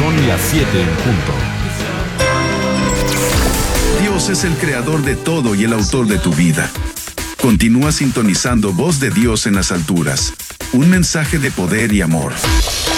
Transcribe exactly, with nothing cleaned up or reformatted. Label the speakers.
Speaker 1: Son las siete en punto.
Speaker 2: Dios es el creador de todo y el autor de tu vida. Continúa sintonizando Voz de Dios en las alturas. Un mensaje de poder y amor.